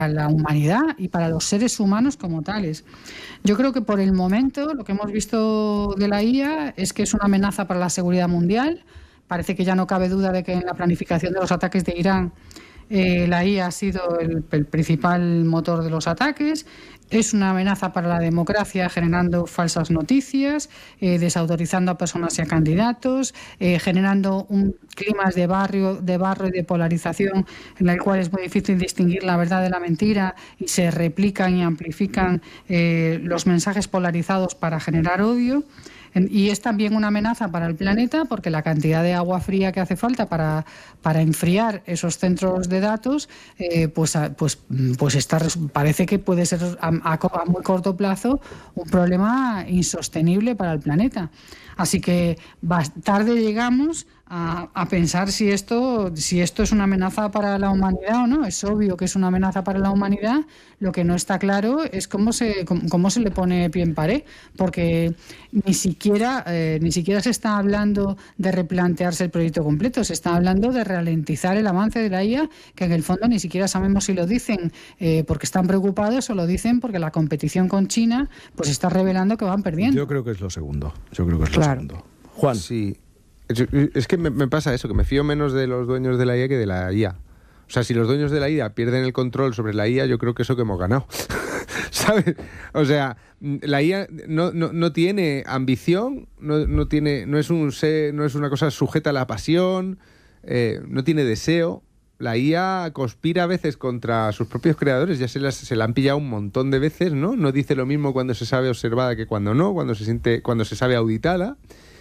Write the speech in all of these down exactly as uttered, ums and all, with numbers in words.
la humanidad y para los seres humanos como tales. Yo creo que por el momento lo que hemos visto de la I A es que es una amenaza para la seguridad mundial. Parece que ya no cabe duda de que en la planificación de los ataques de Irán eh, la I A ha sido el, el principal motor de los ataques. Es una amenaza para la democracia, generando falsas noticias, eh, desautorizando a personas y a candidatos, eh, generando un clima de barrio, de barro y de polarización en el cual es muy difícil distinguir la verdad de la mentira y se replican y amplifican eh, los mensajes polarizados para generar odio. Y es también una amenaza para el planeta porque la cantidad de agua fría que hace falta para, para enfriar esos centros de datos, eh, pues, pues, pues está, parece que puede ser a, a, a muy corto plazo un problema insostenible para el planeta. Así que tarde llegamos a, a pensar si esto, si esto es una amenaza para la humanidad o no. Es obvio que es una amenaza para la humanidad. Lo que no está claro es cómo se, cómo, cómo se le pone pie en pared, porque ni siquiera, eh, ni siquiera se está hablando de replantearse el proyecto completo, se está hablando de ralentizar el avance de la I A, que en el fondo ni siquiera sabemos si lo dicen eh, porque están preocupados o lo dicen porque la competición con China pues está revelando que van perdiendo. Yo creo que es lo segundo. Yo creo que es claro. lo segundo. Juan. Sí. Es que me, me pasa eso, que me fío menos de los dueños de la I A que de la I A. O sea, si los dueños de la I A pierden el control sobre la I A, yo creo que eso que hemos ganado. ¿Sabes? O sea, la I A no, no, no tiene ambición, no, no, tiene, no, es un ser, no es una cosa sujeta a la pasión, eh, no tiene deseo. La I A conspira a veces contra sus propios creadores, ya se, las, se la han pillado un montón de veces, ¿no? No dice lo mismo cuando se sabe observada que cuando no, cuando se, siente, cuando se sabe auditada.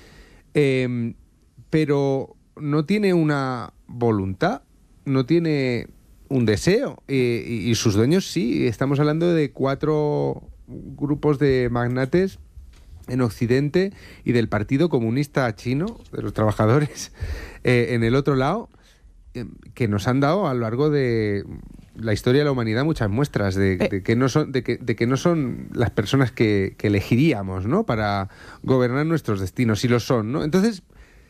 Eh, pero no tiene una voluntad, no tiene un deseo, eh, y, y sus dueños sí. Estamos hablando de cuatro grupos de magnates en Occidente y del Partido Comunista Chino, de los trabajadores, eh, en el otro lado, eh, que nos han dado a lo largo de la historia de la humanidad muchas muestras de, de, que, no son, de, que, de que no son las personas que, que elegiríamos, ¿no?, para gobernar nuestros destinos, si lo son, ¿no? Entonces,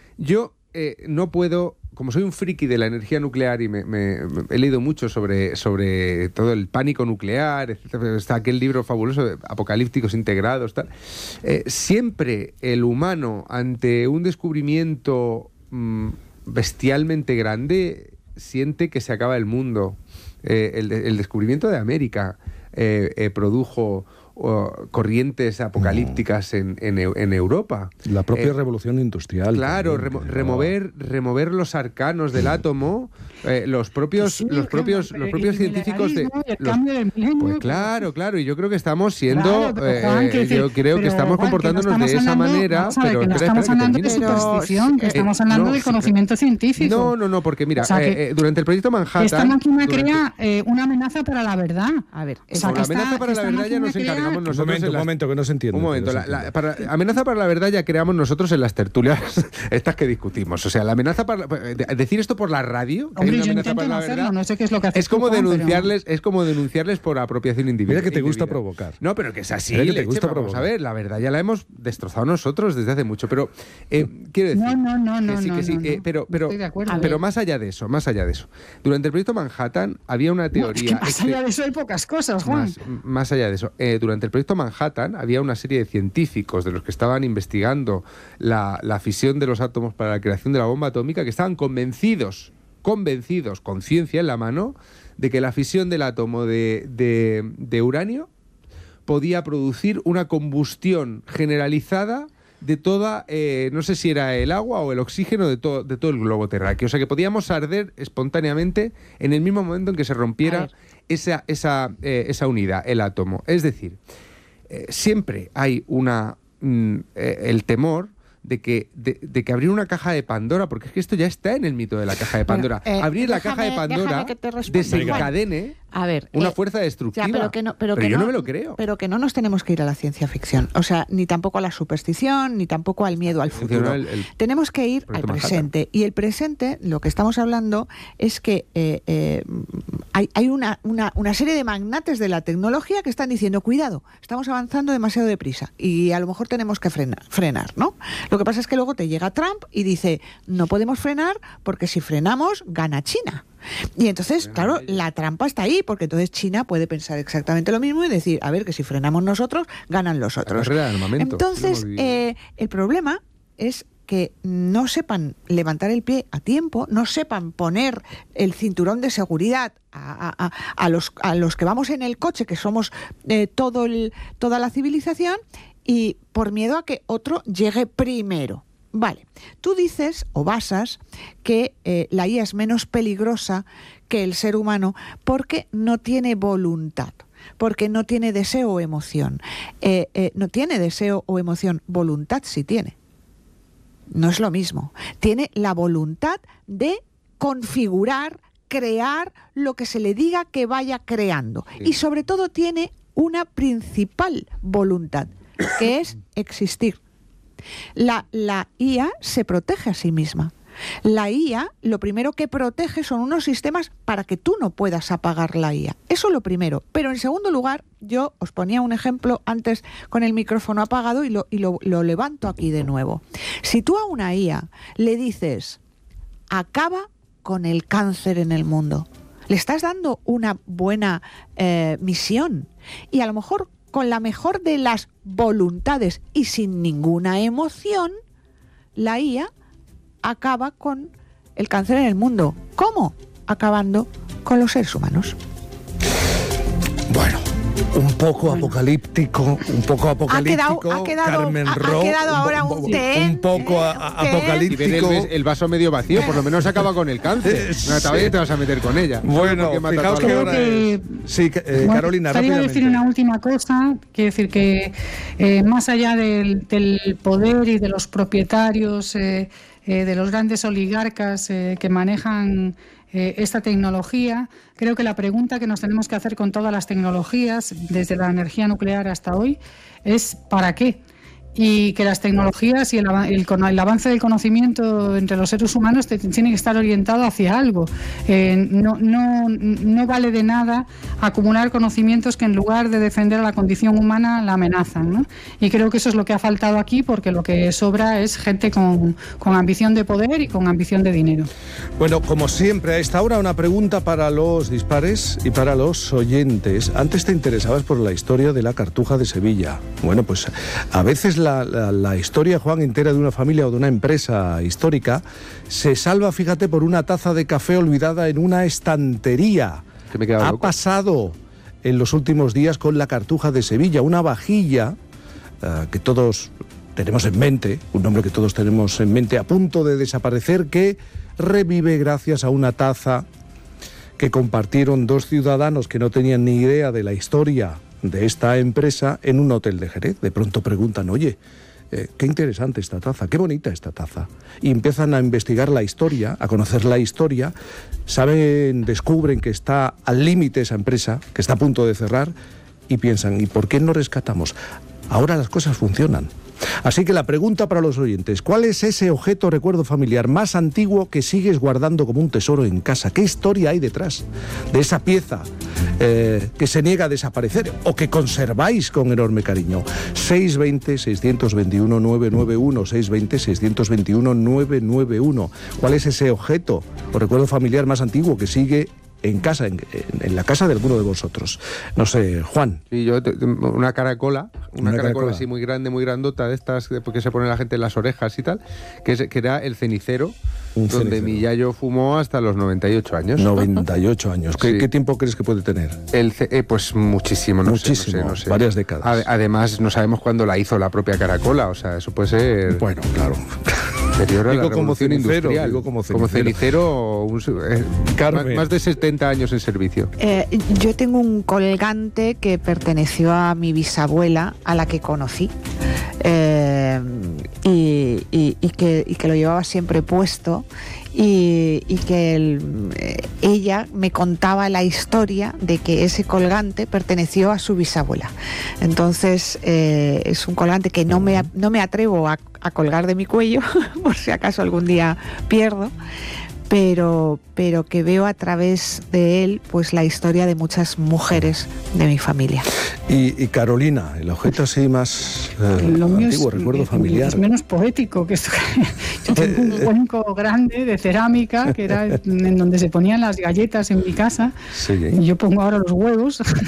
yo eh, no puedo, como soy un friki de la energía nuclear y me, me, me he leído mucho sobre, sobre todo el pánico nuclear, etcétera, está aquel libro fabuloso de Apocalípticos Integrados, tal. Eh, siempre el humano, ante un descubrimiento mmm, bestialmente grande, siente que se acaba el mundo. Eh, el, el descubrimiento de América eh, eh, produjo uh, corrientes apocalípticas en, en, en Europa. La propia eh, revolución industrial. Claro, también, remo, pero... remover, remover los arcanos del átomo, eh, los propios, sí, los propios, los propios científicos de. Los, pues claro, claro, y yo creo que estamos siendo, claro, eh, Juan, eh, yo creo pero, que estamos Juan, comportándonos que no estamos de esa hablando, manera. Ver, pero que no espera, estamos espera, hablando de superstición, que estamos eh, hablando no, de conocimiento sí, científico. No, no, no, porque mira, o sea, que, eh, durante el proyecto Manhattan. Esta máquina durante... crea eh, una amenaza para la verdad. A ver, o sea, la esta, amenaza para la verdad ya nos crea... encargamos nosotros. Un momento, las... un momento, que no se entiende. Un momento, la, la, para, amenaza para la verdad ya creamos nosotros en las tertulias estas que discutimos. O sea, la amenaza para la, decir esto por la radio, que Hombre, hay una yo amenaza para la hacerlo, verdad, no sé qué es lo que haces es como tú, Juan, denunciarles, pero... es como denunciarles por apropiación individual. Mira que te gusta provocar. No, pero que es así. Mira que te leche, gusta vamos provocar. a ver, la verdad ya la hemos destrozado nosotros desde hace mucho, pero eh, quiero decir no, no, no, no, que sí, no, que sí, no, eh, pero, pero, estoy de acuerdo. pero más allá de eso, más allá de eso, durante el proyecto Manhattan había una teoría. No, es que más este, allá de eso hay pocas cosas, Juan. Más, más allá de eso, eh, durante el proyecto Manhattan había una serie de científicos de los que estaban investigando la, la fisión de los átomos para la creación de la bomba atómica que estaban convencidos, convencidos, con ciencia en la mano, de que la fisión del átomo de, de, de uranio podía producir una combustión generalizada de toda, eh, no sé si era el agua o el oxígeno de, to, de todo el globo terráqueo. O sea, que podíamos arder espontáneamente en el mismo momento en que se rompiera esa, esa, eh, esa unidad, el átomo. Es decir, eh, siempre hay una mm, eh, el temor de que, de, de que abrir una caja de Pandora, porque es que esto ya está en el mito de la caja de Pandora, bueno, eh, abrir déjame, la caja de Pandora desencadene a ver, una eh, fuerza destructiva. Ya, pero que no, pero pero que yo no, no me lo creo. Pero que no nos tenemos que ir a la ciencia ficción, o sea, ni tampoco a la superstición, ni tampoco al miedo al futuro. El, el, tenemos que ir al presente. Y el presente, lo que estamos hablando es que eh, eh, hay, hay una, una, una serie de magnates de la tecnología que están diciendo, cuidado, estamos avanzando demasiado deprisa y a lo mejor tenemos que frenar, frenar, ¿no? Lo que pasa es que luego te llega Trump y dice, no podemos frenar porque si frenamos, gana China. Y entonces, claro, la trampa está ahí, porque entonces China puede pensar exactamente lo mismo y decir, a ver, que si frenamos nosotros, ganan los otros. Entonces, eh, el problema es que no sepan levantar el pie a tiempo, no sepan poner el cinturón de seguridad a, a, a, los, a los que vamos en el coche, que somos eh, todo el, toda la civilización, y por miedo a que otro llegue primero. Vale, tú dices o basas que eh, la I A es menos peligrosa que el ser humano porque no tiene voluntad, porque no tiene deseo o emoción. Eh, eh, no tiene deseo o emoción, voluntad sí tiene. No es lo mismo. Tiene la voluntad de configurar, crear lo que se le diga que vaya creando. Sí. Y sobre todo tiene una principal voluntad, que es existir. La, la I A se protege a sí misma. La I A lo primero que protege son unos sistemas para que tú no puedas apagar la I A. Eso es lo primero. Pero en segundo lugar, yo os ponía un ejemplo antes con el micrófono apagado y lo, y lo, lo levanto aquí de nuevo. Si tú a una I A le dices, acaba con el cáncer en el mundo, le estás dando una buena eh, misión y a lo mejor con la mejor de las voluntades y sin ninguna emoción, la I A acaba con el cáncer en el mundo. ¿Cómo? Acabando con los seres humanos. Bueno, un poco bueno. apocalíptico, un poco apocalíptico. Ha quedado, ha quedado, Carmen ha, Ro, ha quedado ahora un, un, ten, un poco a, a, apocalíptico. Y el, el vaso medio vacío, por lo menos acaba con el cáncer. No, todavía te vas a meter con ella. Bueno, fijaos que ahora es... Sí, eh, bueno, Carolina, quería decir una última cosa, quiero decir que eh, más allá del, del poder y de los propietarios, eh, eh, de los grandes oligarcas eh, que manejan eh, esta tecnología, creo que la pregunta que nos tenemos que hacer con todas las tecnologías, desde la energía nuclear hasta hoy, es ¿para qué? Y que las tecnologías y el, el, el avance del conocimiento entre los seres humanos te, tiene que estar orientado hacia algo. Eh, no, no, no vale de nada acumular conocimientos que en lugar de defender a la condición humana la amenazan, ¿no? Y creo que eso es lo que ha faltado aquí, porque lo que sobra es gente con, con ambición de poder y con ambición de dinero. Bueno, como siempre, a esta hora una pregunta para los dispares y para los oyentes. Antes te interesabas por la historia de la Cartuja de Sevilla. Bueno, pues a veces La, la, la historia, Juan, entera de una familia o de una empresa histórica se salva, fíjate, por una taza de café olvidada en una estantería. Que me queda ha loco. pasado en los últimos días con la Cartuja de Sevilla, una vajilla uh, que todos tenemos en mente, un nombre que todos tenemos en mente, a punto de desaparecer, que revive gracias a una taza que compartieron dos ciudadanos que no tenían ni idea de la historia de esta empresa en un hotel de Jerez. De pronto preguntan, oye, eh, qué interesante esta taza, qué bonita esta taza. Y empiezan a investigar la historia, a conocer la historia, saben, descubren que está al límite esa empresa, que está a punto de cerrar, y piensan, ¿y por qué no rescatamos? Ahora las cosas funcionan. Así que la pregunta para los oyentes, ¿cuál es ese objeto o recuerdo familiar más antiguo que sigues guardando como un tesoro en casa? ¿Qué historia hay detrás de esa pieza eh, que se niega a desaparecer o que conserváis con enorme cariño? seis dos cero, seis dos uno, nueve nueve uno, seis dos cero, seis dos uno, nueve nueve uno. ¿Cuál es ese objeto o recuerdo familiar más antiguo que sigue en casa, en, en la casa de alguno de vosotros? No sé, Juan. Sí, yo, una caracola, una, una caracola, caracola así muy grande, muy grandota, de estas que se pone la gente en las orejas y tal, que, es, que era el cenicero, Un donde cenicero. mi yayo fumó hasta los noventa y ocho años. noventa y ocho años. ¿Qué, sí. ¿Qué tiempo crees que puede tener? El, eh, pues muchísimo, no muchísimo, sé, no sé, no sé. varias décadas. Ad, además, no sabemos cuándo la hizo la propia caracola, o sea, eso puede ser... Bueno, claro. Anterior a digo la como cenicero, industrial. digo como cenicero. Como cenicero, un, eh, más, más de setenta años en servicio. Eh, yo tengo un colgante que perteneció a mi bisabuela, a la que conocí, eh, y, y, y, que, y que lo llevaba siempre puesto. Y, y que el, eh, ella me contaba la historia de que ese colgante perteneció a su bisabuela. Entonces eh, es un colgante que no me, no me atrevo a, a colgar de mi cuello por si acaso algún día pierdo, pero, pero que veo a través de él pues la historia de muchas mujeres de mi familia. Y, y Carolina, el objeto así más eh, Lo mío antiguo, es, recuerdo familiar. Es menos poético que esto. Yo tengo un cuenco grande de cerámica que era en donde se ponían las galletas en mi casa. Sí. Y yo pongo ahora los huevos.